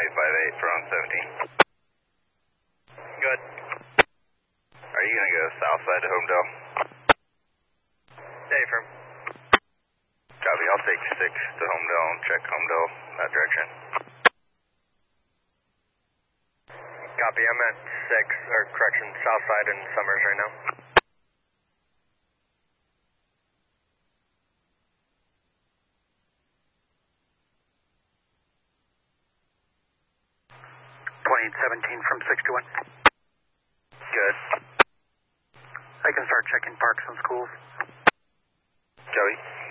858 for on 17. Good. Are you going to go south side to Homedale? Stay firm. Copy, I'll take 6 to Homedale and check Homedale in that direction. Copy, I'm at 6, south side in Summers right now. from 6 to 1. Good. I can start checking parks and schools. Joey?